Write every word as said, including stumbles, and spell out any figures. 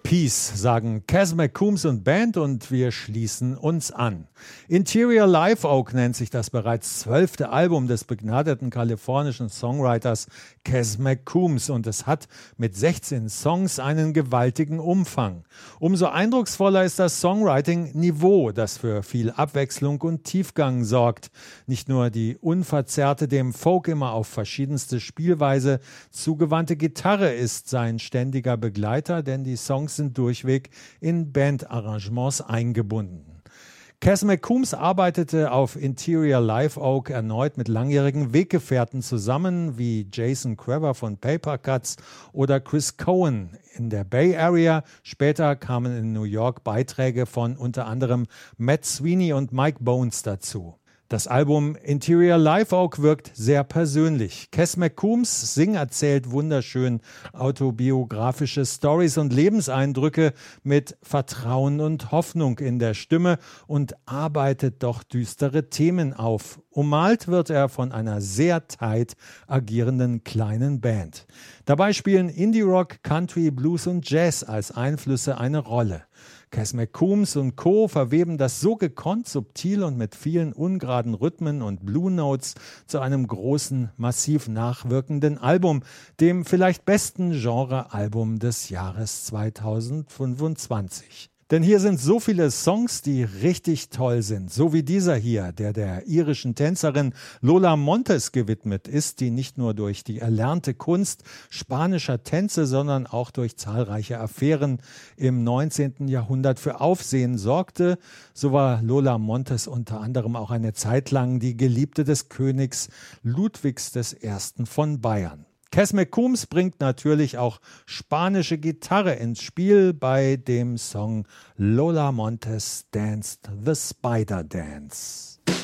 Peace, sagen Cass McCombs und Band, und wir schließen uns an. Interior Live Oak nennt sich das bereits zwölfte Album des begnadeten kalifornischen Songwriters Cass McCombs, und es hat mit sechzehn Songs einen gewaltigen Umfang. Umso eindrucksvoller ist das Songwriting-Niveau, das für viel Abwechslung und Tiefgang sorgt. Nicht nur die unverzerrte, dem Folk immer auf verschiedenste Spielweise zugewandte Gitarre ist sein ständiger Begleiter, denn die Songs sind durchweg in Bandarrangements eingebunden. Cass McCombs arbeitete auf Interior Live Oak erneut mit langjährigen Weggefährten zusammen, wie Jason Crever von Paper Cuts oder Chris Cohen in der Bay Area. Später kamen in New York Beiträge von unter anderem Matt Sweeney und Mike Bones dazu. Das Album Interior Live Oak wirkt sehr persönlich. Cass McCombs Sing erzählt wunderschön autobiografische Storys und Lebenseindrücke mit Vertrauen und Hoffnung in der Stimme und arbeitet doch düstere Themen auf. Ummalt wird er von einer sehr tight agierenden kleinen Band. Dabei spielen Indie-Rock, Country, Blues und Jazz als Einflüsse eine Rolle. Cass McCombs und Co. verweben das so gekonnt, subtil und mit vielen ungeraden Rhythmen und Blue Notes zu einem großen, massiv nachwirkenden Album, dem vielleicht besten Genre-Album des Jahres zweitausendfünfundzwanzig. Denn hier sind so viele Songs, die richtig toll sind, so wie dieser hier, der der irischen Tänzerin Lola Montes gewidmet ist, die nicht nur durch die erlernte Kunst spanischer Tänze, sondern auch durch zahlreiche Affären im neunzehnten Jahrhundert für Aufsehen sorgte. So war Lola Montes unter anderem auch eine Zeit lang die Geliebte des Königs Ludwigs der Erste von Bayern. Cass McCombs bringt natürlich auch spanische Gitarre ins Spiel bei dem Song Lola Montes Danced the Spider Dance.